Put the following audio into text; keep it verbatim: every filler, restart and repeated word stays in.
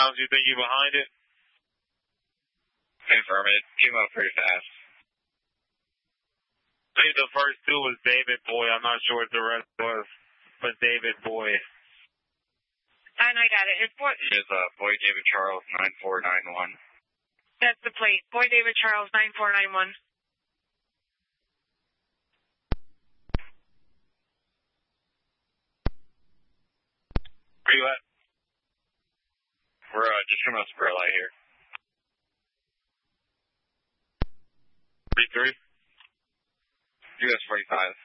Sounds, you think you behind it? Affirmative. Came up pretty fast. I think the first two was David Boy. I'm not sure what the rest was, but David Boy. And I got it. It's Boy. It's uh, Boy David Charles nine four nine one. That's the plate. Boy David Charles nine four nine one. Where you at? We're uh, just coming up Spur Light here. three three? U S forty-five.